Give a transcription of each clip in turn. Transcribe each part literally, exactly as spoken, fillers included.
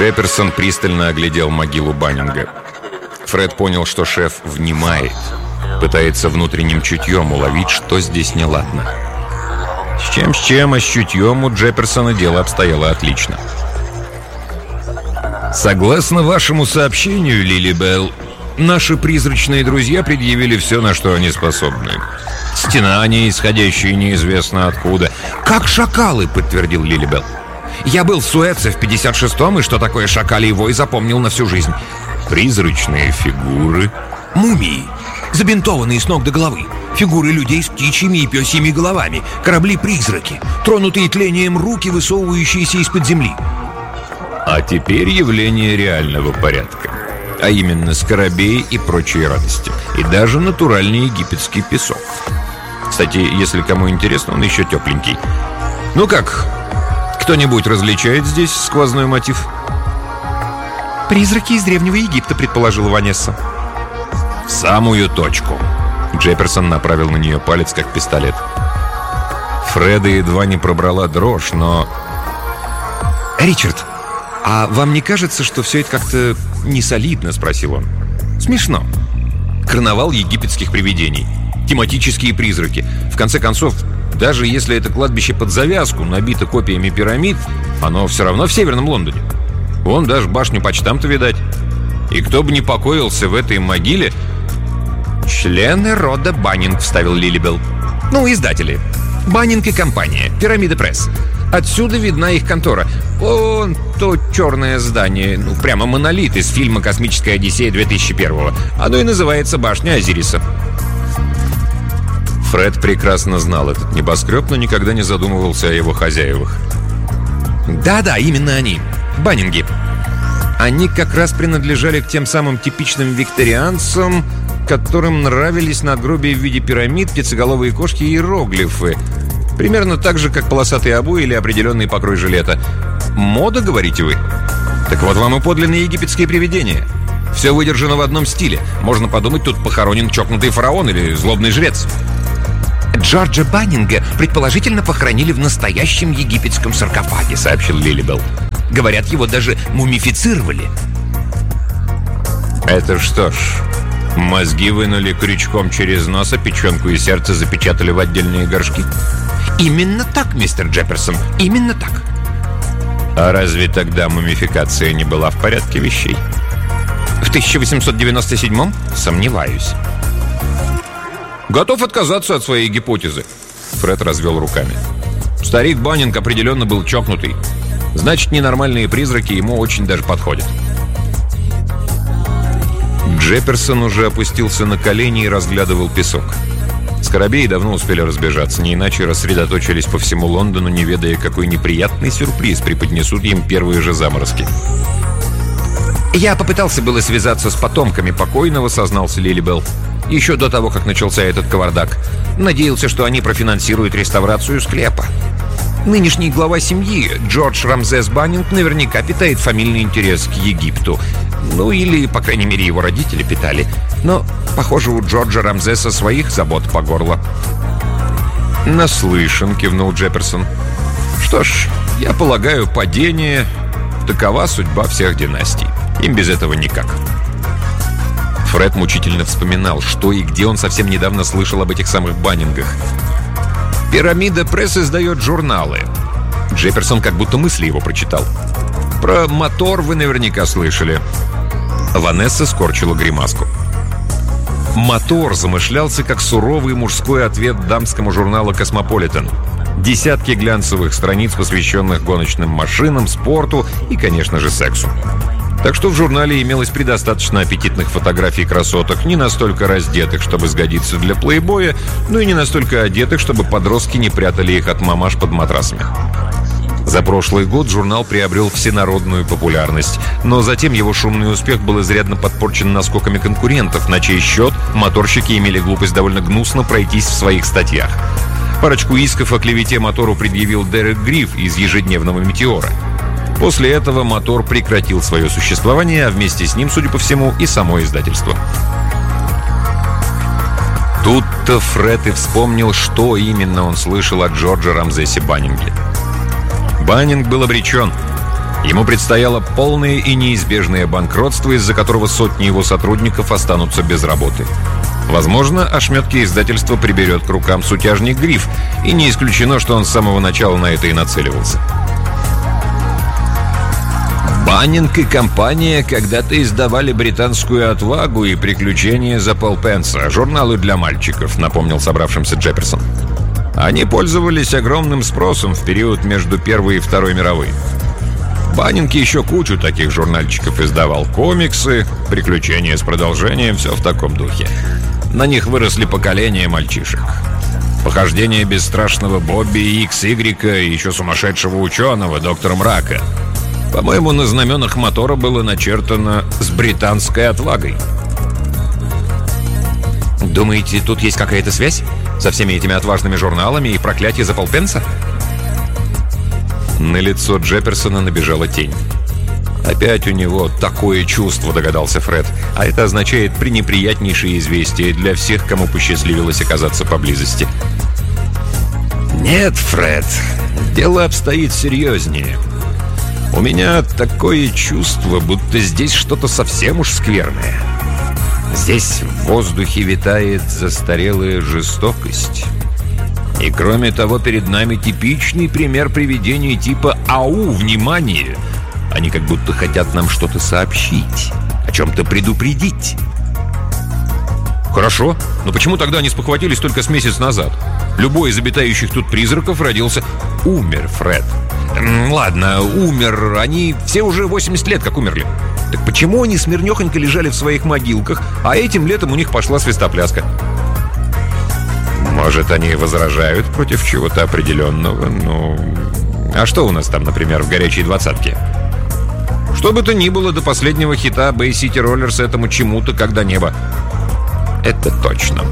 Джефферсон пристально оглядел могилу Баннинга. Фред понял, что шеф внимает, пытается внутренним чутьем уловить, что здесь неладно. С чем, с чем, а с чутьем у Джефферсона дело обстояло отлично. Согласно вашему сообщению, Лилибелл, наши призрачные друзья предъявили все, на что они способны. Стенания, исходящие неизвестно откуда. «Как шакалы», — подтвердил Лилибелл. «Я был в Суэце в пятьдесят шестом, и что такое шакалий вой, запомнил на всю жизнь». «Призрачные фигуры». «Мумии, забинтованные с ног до головы. Фигуры людей с птичьими и пёсьими головами. Корабли-призраки, тронутые тлением руки, высовывающиеся из-под земли». А теперь явление реального порядка, а именно скоробеи и прочие радости. И даже натуральный египетский песок. Кстати, если кому интересно, он еще тепленький. Ну как, кто-нибудь различает здесь сквозной мотив? «Призраки из Древнего Египта», — предположила Ванесса. В самую точку. Джефферсон направил на нее палец, как пистолет. Фреда едва не пробрала дрожь, но... «Ричард, а вам не кажется, что все это как-то несолидно?» — спросил он. «Смешно. Карнавал египетских привидений, тематические призраки. В конце концов, даже если это кладбище под завязку набито копиями пирамид, оно все равно в Северном Лондоне. Вон даже башню почтамта видать. И кто бы ни покоился в этой могиле...» «Члены рода Баннинг», — вставил Лилибелл. «Ну, издатели. Баннинг и компания. Пирамида Пресс. Отсюда видна их контора. Вон то черное здание, ну, прямо монолит из фильма «Космическая Одиссея» две тысячи первого. Оно и называется башня Азириса». Фред прекрасно знал этот небоскреб, но никогда не задумывался о его хозяевах. «Да-да, именно они. Баннинги. Они как раз принадлежали к тем самым типичным викторианцам, которым нравились надгробия в виде пирамид, птицеголовые кошки и иероглифы. Примерно так же, как полосатые обои или определенный покрой жилета. Мода, говорите вы? Так вот вам и подлинные египетские привидения. Все выдержано в одном стиле. Можно подумать, тут похоронен чокнутый фараон или злобный жрец». «Джорджа Баннинга предположительно похоронили в настоящем египетском саркофаге», — сообщил Лилибелл. «Говорят, его даже мумифицировали». «Это что ж, мозги вынули крючком через нос, а печенку и сердце запечатали в отдельные горшки?» «Именно так, мистер Джефферсон, именно так». «А разве тогда мумификация не была в порядке вещей?» «В тысяча восемьсот девяносто седьмом? Сомневаюсь». «Готов отказаться от своей гипотезы», — Фред развел руками. «Старик Баннинг определенно был чокнутый. Значит, ненормальные призраки ему очень даже подходят». Джефферсон уже опустился на колени и разглядывал песок. Скоробеи давно успели разбежаться, не иначе рассредоточились по всему Лондону, не ведая, какой неприятный сюрприз преподнесут им первые же заморозки. «Я попытался было связаться с потомками покойного», — сознался Лилибелл. «Еще до того, как начался этот кавардак. Надеялся, что они профинансируют реставрацию склепа. Нынешний глава семьи, Джордж Рамзес Баннинг, наверняка питает фамильный интерес к Египту. Ну, или, по крайней мере, его родители питали. Но, похоже, у Джорджа Рамзеса своих забот по горло». «Наслышан», — кивнул Джефферсон. «Что ж, я полагаю, падение — такова судьба всех династий. Им без этого никак». Фред мучительно вспоминал, что и где он совсем недавно слышал об этих самых Баннингах. «Пирамида Пресс издает журналы». Джефферсон как будто мысли его прочитал. «Про мотор вы наверняка слышали». Ванесса скорчила гримаску. «Мотор» замышлялся как суровый мужской ответ дамскому журналу «Космополитен». Десятки глянцевых страниц, посвященных гоночным машинам, спорту и, конечно же, сексу. Так что в журнале имелось предостаточно аппетитных фотографий красоток, не настолько раздетых, чтобы сгодиться для плейбоя, но и не настолько одетых, чтобы подростки не прятали их от мамаш под матрасами. За прошлый год журнал приобрел всенародную популярность, но затем его шумный успех был изрядно подпорчен наскоками конкурентов, на чей счет моторщики имели глупость довольно гнусно пройтись в своих статьях. Парочку исков о клевете мотору предъявил Дерек Гриф из ежедневного «Метеора». После этого мотор прекратил свое существование, а вместе с ним, судя по всему, и само издательство. Тут-то Фред и вспомнил, что именно он слышал от Джорджа Рамзесе Баннинге. Баннинг был обречен. Ему предстояло полное и неизбежное банкротство, из-за которого сотни его сотрудников останутся без работы. Возможно, ошметки издательства приберет к рукам сутяжник Гриф, и не исключено, что он с самого начала на это и нацеливался. Баннинг и компания когда-то издавали «Британскую отвагу» и «Приключения за полпенса», журналы для мальчиков, напомнил собравшимся Джефферсон. Они пользовались огромным спросом в период между Первой и Второй мировой. Баннинг еще кучу таких журнальчиков издавал. Комиксы, приключения с продолжением, все в таком духе. На них выросли поколения мальчишек. Похождения бесстрашного Бобби и Икс Игрека и еще сумасшедшего ученого, доктора Мрака. По-моему, на знаменах мотора было начертано «С британской отвагой». Думаете, тут есть какая-то связь со всеми этими отважными журналами и проклятие за полпенса? На лицо Джефферсона набежала тень. Опять у него такое чувство, догадался Фред. А это означает пренеприятнейшее известие для всех, кому посчастливилось оказаться поблизости. Нет, Фред, дело обстоит серьезнее. У меня такое чувство, будто здесь что-то совсем уж скверное. Здесь в воздухе витает застарелая жестокость. И кроме того, перед нами типичный пример привидений типа «Ау, внимание!» Они как будто хотят нам что-то сообщить, о чем-то предупредить. Хорошо, но почему тогда они спохватились только с месяц назад? Любой из обитающих тут призраков родился... Умер, Фред. Ладно, умер. Они все уже восемьдесят лет как умерли. Так почему они смирнёхонько лежали в своих могилках, а этим летом у них пошла свистопляска? Может, они возражают против чего-то определенного, ну... А что у нас там, например, в горячей двадцатке? Что бы то ни было, до последнего хита Bay City Rollers этому чему-то, когда небо. Это точно.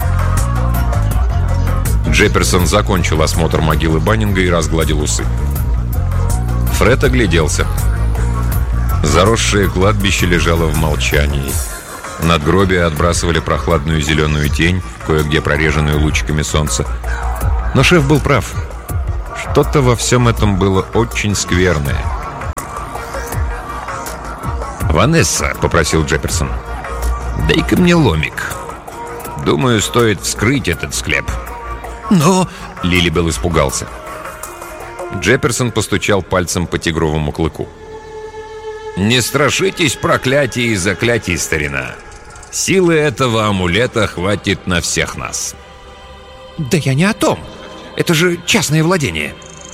Джефферсон закончил осмотр могилы Баннинга и разгладил усы. Фред огляделся. Заросшее кладбище лежало в молчании. Надгробия отбрасывали прохладную зеленую тень, кое-где прореженную лучиками солнца. Но шеф был прав. Что-то во всем этом было очень скверное. «Ванесса», — попросил Джефферсон, — «дай-ка мне ломик. Думаю, стоит вскрыть этот склеп». «Но...» — Лилибел испугался. Джефферсон постучал пальцем по тигровому клыку. «Не страшитесь проклятий и заклятий, старина. Силы этого амулета хватит на всех нас». «Да я не о том. Это же частное владение».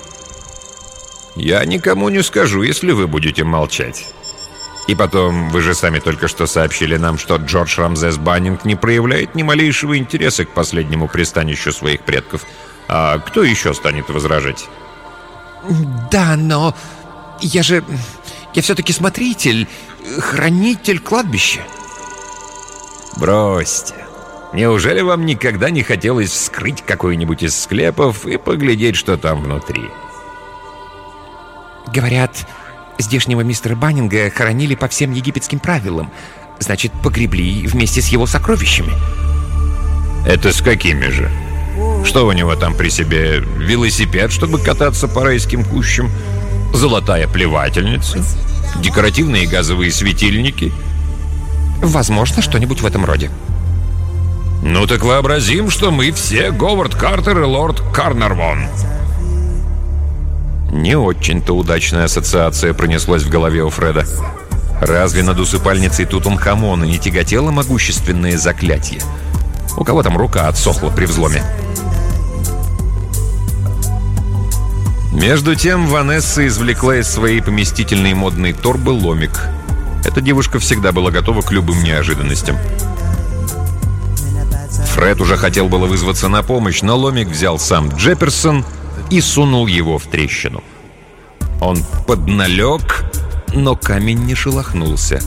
«Я никому не скажу, если вы будете молчать. И потом, вы же сами только что сообщили нам, что Джордж Рамзес Баннинг не проявляет ни малейшего интереса к последнему пристанищу своих предков. А кто еще станет возражать?» «Да, но я же... Я все-таки смотритель, хранитель кладбища». «Бросьте. Неужели вам никогда не хотелось вскрыть какой-нибудь из склепов и поглядеть, что там внутри?» «Говорят, здешнего мистера Баннинга хоронили по всем египетским правилам. Значит, погребли вместе с его сокровищами». «Это с какими же? Что у него там при себе? Велосипед, чтобы кататься по райским кущам? Золотая плевательница? Декоративные газовые светильники?» «Возможно, что-нибудь в этом роде». «Ну так вообразим, что мы все Говард Картер и лорд Карнарвон». Не очень-то удачная ассоциация пронеслась в голове у Фреда. Разве над усыпальницей Тутанхамона не тяготело могущественное заклятие? У кого там рука отсохла при взломе? Между тем Ванесса извлекла из своей поместительной модной торбы ломик. Эта девушка всегда была готова к любым неожиданностям. Фред уже хотел было вызваться на помощь, но ломик взял сам Джефферсон и сунул его в трещину. Он подналег, но камень не шелохнулся.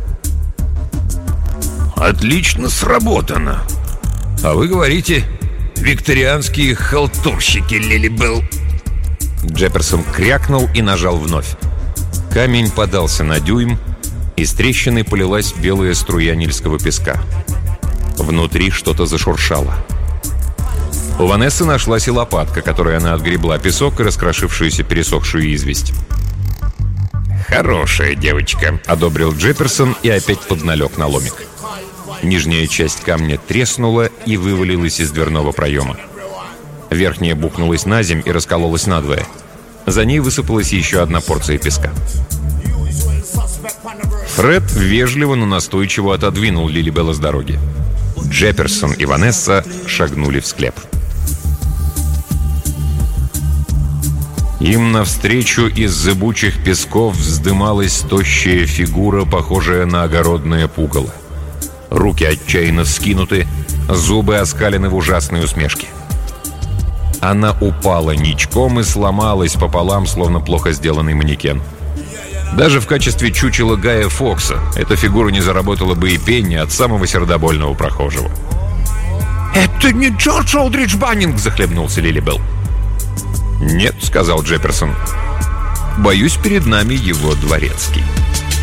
«Отлично сработано. А вы говорите, викторианские халтурщики, Лилибел». Джефферсон крякнул и нажал вновь. Камень подался на дюйм, из трещины полилась белая струя нильского песка. Внутри что-то зашуршало. У Ванессы нашлась и лопатка, которой она отгребла песок и раскрошившуюся пересохшую известь. «Хорошая девочка», — одобрил Джефферсон и опять подналег на ломик. Нижняя часть камня треснула и вывалилась из дверного проема. Верхняя бухнулась на земь и раскололась надвое. За ней высыпалась еще одна порция песка. Фред вежливо, но настойчиво отодвинул Лилибелла с дороги. Джефферсон и Ванесса шагнули в склеп. Им навстречу из зыбучих песков вздымалась тощая фигура, похожая на огородное пугало. Руки отчаянно вскинуты, зубы оскалены в ужасной усмешке. Она упала ничком и сломалась пополам, словно плохо сделанный манекен. Даже в качестве чучела Гая Фокса эта фигура не заработала бы и пенни от самого сердобольного прохожего. «Это не Джордж Олдридж Баннинг!» — захлебнулся Лилибелл. «Нет», — сказал Джефферсон. «Боюсь, перед нами его дворецкий».